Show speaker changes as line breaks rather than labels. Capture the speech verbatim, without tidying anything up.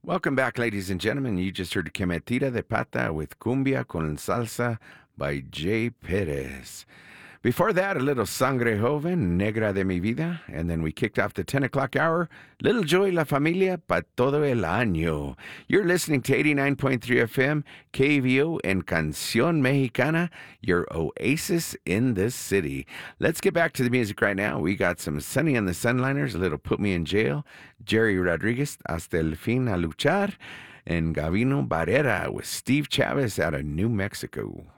Welcome back, ladies and gentlemen. You just heard Que Me Tira de Pata with Cumbia con Salsa by Jay Perez. Before that, a little Sangre Joven, Negra de mi Vida. And then we kicked off the ten o'clock hour, Little Joy La Familia pa todo el año. You're listening to eighty-nine point three F M, K V O, and Canción Mexicana, your oasis in the city. Let's get back to the music right now. We got some Sunny and the Sunliners, a little Put Me in Jail, Jerry Rodriguez, Hasta el Fin a Luchar, and Gavino Barrera with Steve Chavez out of New Mexico.